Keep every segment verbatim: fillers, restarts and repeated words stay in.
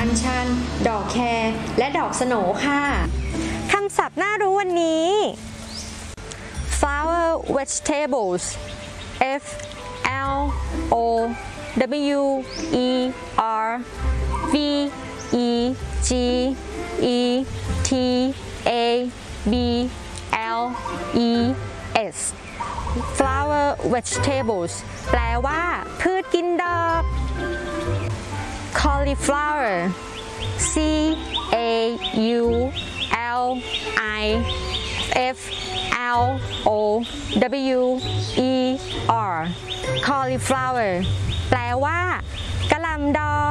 อัญชันดอกแครและดอกสโหนค่ะคำศัพท์น่ารู้วันนี้ flower vegetables F L O W E R V E G E T A B L E S flower vegetables แปลว่าพืชกินดอก cauliflower C A U L I F L O W E R cauliflower แปลว่ากะหล่ำดอก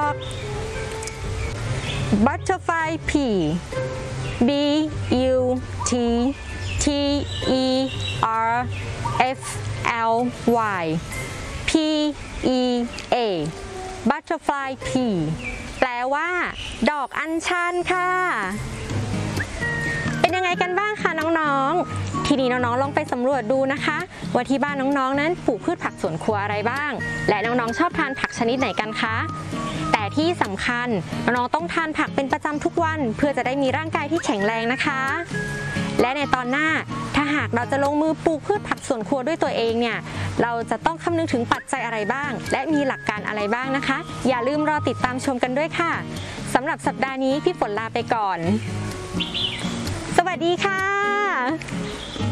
butterfly pea B U T T E R F L Y P E A butterfly pea แปลว่าดอกอัญชันค่ะเป็นยังไงกันบ้างคะน้องๆทีนี้น้องๆลองไปสำรวจดูนะคะว่าที่บ้านน้องๆนั้นปลูกพืชผักสวนครัวอะไรบ้างและน้องๆชอบทานผักชนิดไหนกันคะแต่ที่สำคัญน้องๆต้องทานผักเป็นประจำทุกวันเพื่อจะได้มีร่างกายที่แข็งแรงนะคะและในตอนหน้าถ้าหากเราจะลงมือปลูกพืชผักสวนครัวด้วยตัวเองเนี่ยเราจะต้องคำนึงถึงปัจจัยอะไรบ้างและมีหลักการอะไรบ้างนะคะอย่าลืมรอติดตามชมกันด้วยค่ะสำหรับสัปดาห์นี้พี่ฝนลาไปก่อนสวัสดีค่ะ